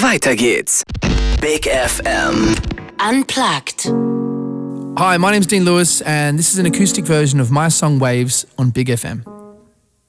Weiter geht's. Big FM. Unplugged. Hi, my name's Dean Lewis, and this is an acoustic version of my song Waves on Big FM.